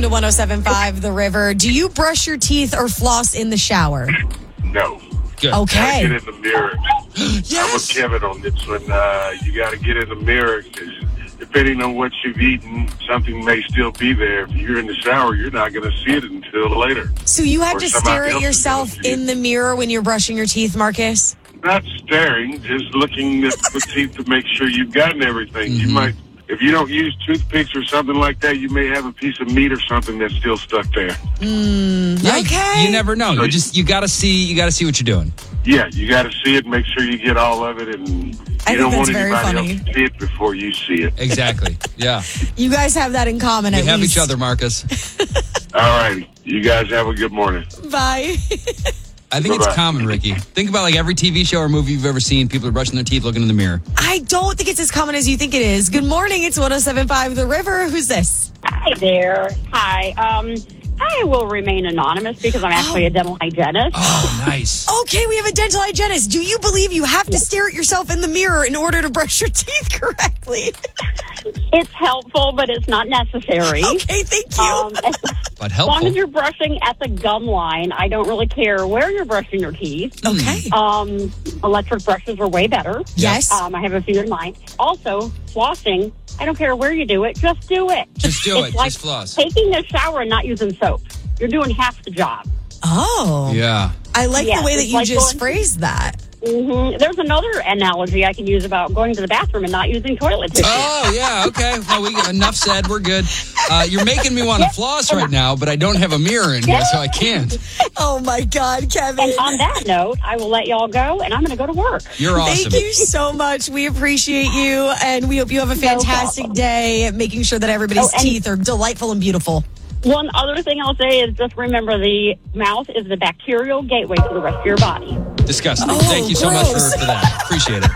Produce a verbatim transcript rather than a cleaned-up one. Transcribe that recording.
to one oh seven point five The River. Do you brush your teeth or floss in the shower? No. Good. Okay. Gotta get in the mirror. Yes. I'm with Kevin on this one. Uh, you got to get in the mirror because depending on what you've eaten, something may still be there. If you're in the shower, you're not going to see it until later. So you have Or to somebody stare at else is yourself gonna see in the mirror when you're brushing your teeth, Marcus? Not staring, just looking at the teeth to make sure you've gotten everything. You might, if you don't use toothpicks or something like that, you may have a piece of meat or something that's still stuck there. Yeah, Okay. You never know. You just you got to see you got to see what you're doing. Yeah, you got to see it, make sure you get all of it, and you I think don't want that's very anybody funny. else to see it before you see it. Exactly. Yeah. You guys have that in common We at have least. each other, Marcus. All righty. You guys have a good morning. Bye. I think it's Bye-bye. common, Ricky. Think about like every T V show or movie you've ever seen. People are brushing their teeth, looking in the mirror. I don't think it's as common as you think it is. Good morning. It's one oh seven point five The River. Who's this? Hi there. Hi. Um, I will remain anonymous because I'm actually a dental hygienist. Oh, nice. Okay, we have a dental hygienist. Do you believe you have to stare at yourself in the mirror in order to brush your teeth correctly? It's helpful, but it's not necessary. Okay, thank you. Um, as But long helpful. as you're brushing at the gum line, I don't really care where you're brushing your teeth. okay. Um, electric brushes are way better. Yes. Um, I have a few in mind. Also, flossing, I don't care where you do it, just do it. Just do It's it. like Just floss. taking a shower and not using soap. You're doing half the job. Oh. Yeah. I like Yeah, the way that it's you like just going- phrased that. hmm There's another analogy I can use about going to the bathroom and not using toilet tissue. Oh, yeah. Okay. Well, we enough said. We're good. Uh, you're making me want to floss right now, but I don't have a mirror in here, so I can't. Oh, my God, Kevin. And on that note, I will let y'all go, and I'm going to go to work. You're awesome. Thank you so much. We appreciate you, and we hope you have a fantastic problem. day making sure that everybody's Oh, and- teeth are delightful and beautiful. One other thing I'll say is just remember the mouth is the bacterial gateway to the rest of your body. Disgusting. Oh, Thank you so much for, gross. for that. Appreciate it.